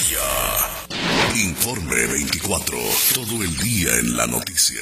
día. Informe 24. Todo el día en la noticia.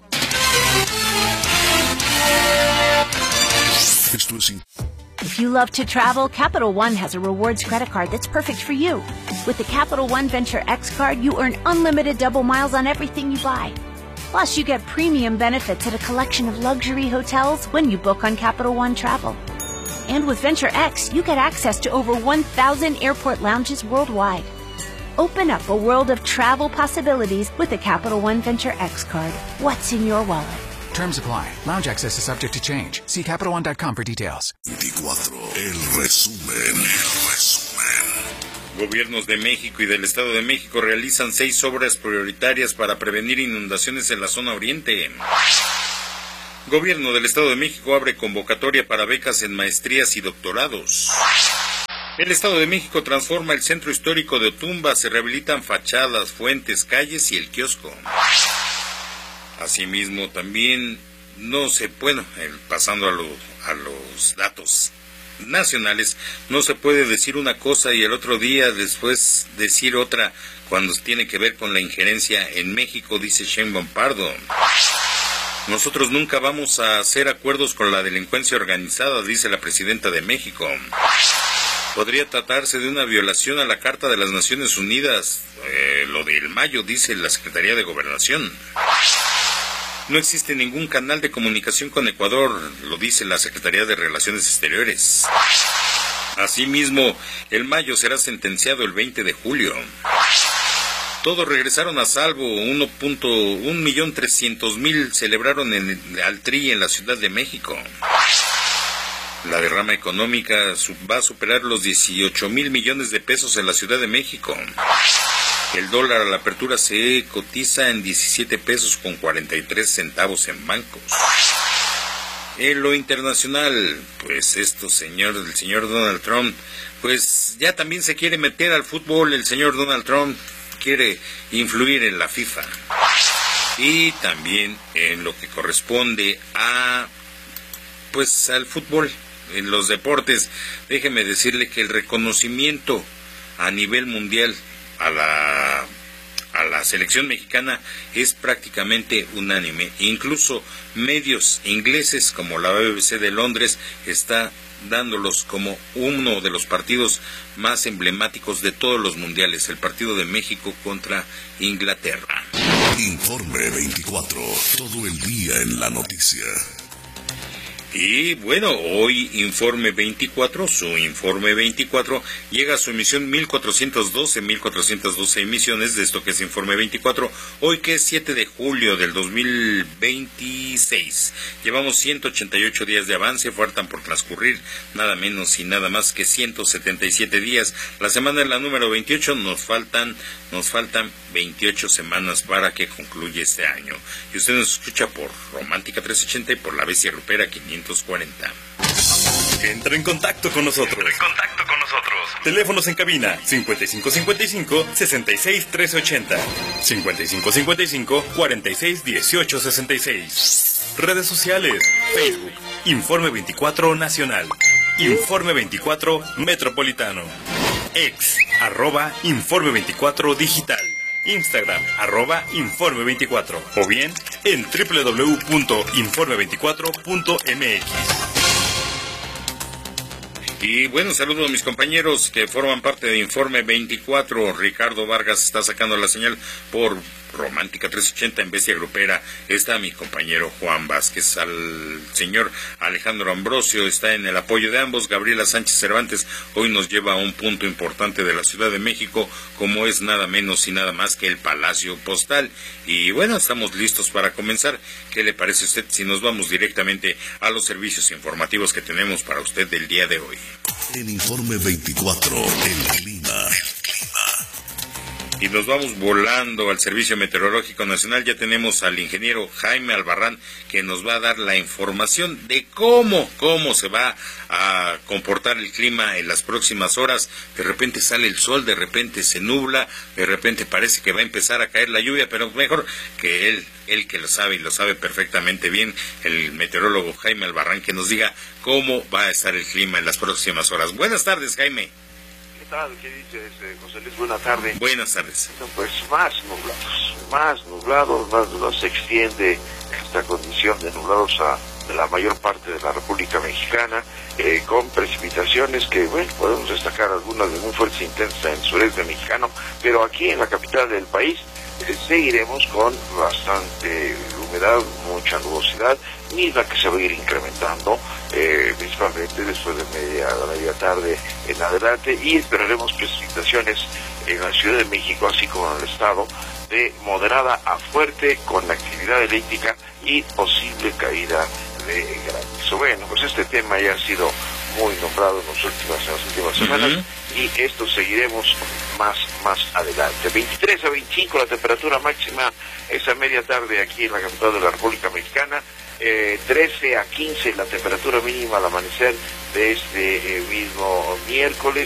Esto es... If you love to travel, Capital One has a rewards credit card that's perfect for you. With the Capital One Venture X card, you earn unlimited double miles on everything you buy. Plus, you get premium benefits at a collection of luxury hotels when you book on Capital One Travel. And with Venture X, you get access to over 1,000 airport lounges worldwide. Open up a world of travel possibilities with the Capital One Venture X card. What's in your wallet? Terms apply. Lounge access is subject to change. See CapitalOne.com for details. 24. El resumen. Gobiernos de México y del Estado de México realizan 6 obras prioritarias para prevenir inundaciones en la zona oriente. Gobierno del Estado de México abre convocatoria para becas en maestrías y doctorados. El Estado de México transforma el centro histórico de Otumba, se rehabilitan fachadas, fuentes, calles y el kiosco. Asimismo, también pasando a los datos nacionales, no se puede decir una cosa y el otro día después decir otra cuando tiene que ver con la injerencia en México, dice Sheinbaum Pardo. Nosotros nunca vamos a hacer acuerdos con la delincuencia organizada, dice la presidenta de México. Podría tratarse de una violación a la Carta de las Naciones Unidas, lo del mayo, dice la Secretaría de Gobernación. No existe ningún canal de comunicación con Ecuador, lo dice la Secretaría de Relaciones Exteriores. Asimismo, el mayo será sentenciado el 20 de julio. Todos regresaron a salvo, 1.300.000 celebraron al TRI en la Ciudad de México. La derrama económica va a superar los 18,000 millones de pesos en la Ciudad de México. El dólar a la apertura se cotiza en 17 pesos con 43 centavos en bancos. En lo internacional, pues el señor Donald Trump, pues ya también se quiere meter al fútbol. El señor Donald Trump quiere influir en la FIFA. Y también en lo que corresponde al fútbol, en los deportes, déjeme decirle que el reconocimiento a nivel mundial a la selección mexicana es prácticamente unánime. Incluso medios ingleses como la BBC de Londres está dándolos como uno de los partidos más emblemáticos de todos los mundiales, el partido de México contra Inglaterra. Informe 24. Todo el día en la noticia. Y bueno, hoy Informe 24, su Informe 24, llega a su emisión 1412 emisiones de esto que es Informe 24, hoy que es 7 de julio del 2026. Llevamos 188 días de avance, faltan por transcurrir nada menos y nada más que 177 días. La semana es la número 28, nos faltan 28 semanas para que concluya este año. Y usted nos escucha por Romántica 380 y por La Bestia Grupera 540. Entra en contacto con nosotros. Teléfonos en cabina 5555-661380, 5555-461866. Redes sociales: Facebook, Informe 24 Nacional, Informe 24 Metropolitano, X, @Informe 24 Digital, Instagram, @Informe24, o bien en www.informe24.mx. Y bueno, saludo a mis compañeros que forman parte de Informe 24. Ricardo Vargas está sacando la señal por Romántica 380 en Bestia Grupera. Está mi compañero Juan Vázquez. Al señor Alejandro Ambrosio está en el apoyo de ambos. Gabriela Sánchez Cervantes hoy nos lleva a un punto importante de la Ciudad de México, como es nada menos y nada más que el Palacio Postal. Y bueno, estamos listos para comenzar. ¿Qué le parece a usted si nos vamos directamente a los servicios informativos que tenemos para usted del día de hoy? En Informe 24, el clima. Y nos vamos volando al Servicio Meteorológico Nacional. Ya tenemos al ingeniero Jaime Albarrán, que nos va a dar la información de cómo se va a comportar el clima en las próximas horas. De repente sale el sol, de repente se nubla, de repente parece que va a empezar a caer la lluvia, pero mejor que él que lo sabe, y lo sabe perfectamente bien, el meteorólogo Jaime Albarrán, que nos diga cómo va a estar el clima en las próximas horas. Buenas tardes, Jaime. ¿Qué tal? ¿Qué dices, José Luis? Buenas tardes. Buenas tardes. Pues más nublados, se extiende esta condición de nublados a la mayor parte de la República Mexicana, con precipitaciones que, bueno, podemos destacar algunas de muy fuertes e intensas en el sureste mexicano, pero aquí en la capital del país seguiremos con bastante humedad, mucha nubosidad, misma que se va a ir incrementando, principalmente después de media tarde en adelante, y esperaremos precipitaciones en la Ciudad de México, así como en el estado, de moderada a fuerte, con actividad eléctrica y posible caída de granizo. Bueno, pues este tema ya ha sido muy nombrado en las últimas semanas, y esto seguiremos más adelante. 23 a 25 la temperatura máxima esa media tarde aquí en la capital de la República Mexicana, 13 a 15 la temperatura mínima al amanecer de este mismo miércoles.